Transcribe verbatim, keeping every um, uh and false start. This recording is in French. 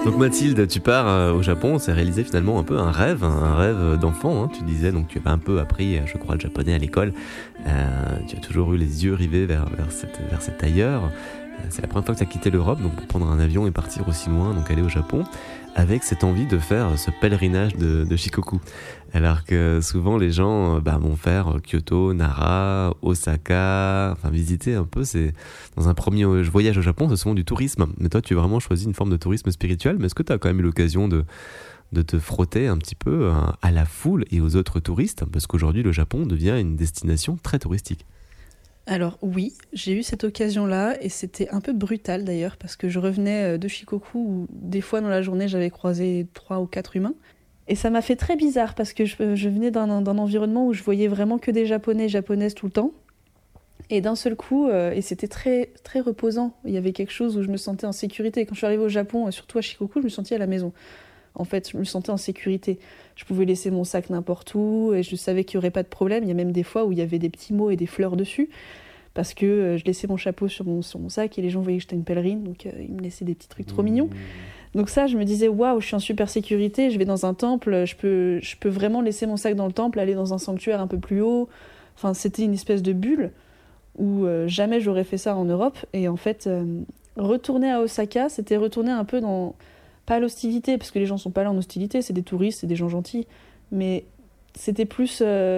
Donc Mathilde, tu pars euh, au Japon, c'est réalisé finalement un peu un rêve, un rêve d'enfant. Hein. Tu disais, donc tu avais un peu appris, je crois, le japonais à l'école. Euh, tu as toujours eu les yeux rivés vers, vers, cette, vers cet ailleurs. Euh, c'est la première fois que tu as quitté l'Europe, donc pour prendre un avion et partir aussi loin, donc aller au Japon, avec cette envie de faire ce pèlerinage de, de Shikoku. Alors que souvent les gens bah, vont faire Kyoto, Nara, Osaka, enfin visiter un peu. C'est dans un premier voyage au Japon, c'est souvent du tourisme. Mais toi, tu as vraiment choisi une forme de tourisme spirituel. Mais est-ce que tu as quand même eu l'occasion de de te frotter un petit peu à la foule et aux autres touristes, parce qu'aujourd'hui le Japon devient une destination très touristique. Alors oui, j'ai eu cette occasion-là et c'était un peu brutal d'ailleurs parce que je revenais de Shikoku où des fois dans la journée j'avais croisé trois ou quatre humains et ça m'a fait très bizarre parce que je, je venais d'un, d'un environnement où je voyais vraiment que des Japonais et Japonaises tout le temps et d'un seul coup, euh, et c'était très, très reposant, il y avait quelque chose où je me sentais en sécurité. Quand je suis arrivée au Japon, surtout à Shikoku, je me sentais à la maison. En fait, je me sentais en sécurité. Je pouvais laisser mon sac n'importe où et je savais qu'il n'y aurait pas de problème. Il y a même des fois où il y avait des petits mots et des fleurs dessus parce que euh, je laissais mon chapeau sur mon, sur mon sac et les gens voyaient que j'étais une pèlerine, donc euh, ils me laissaient des petits trucs trop mignons. Donc ça, je me disais, waouh, je suis en super sécurité, je vais dans un temple, je peux, je peux vraiment laisser mon sac dans le temple, aller dans un sanctuaire un peu plus haut. Enfin, c'était une espèce de bulle où euh, jamais j'aurais fait ça en Europe. Et en fait, euh, retourner à Osaka, c'était retourner un peu dans... Pas l'hostilité, parce que les gens sont pas là en hostilité, c'est des touristes, c'est des gens gentils, mais c'était plus euh,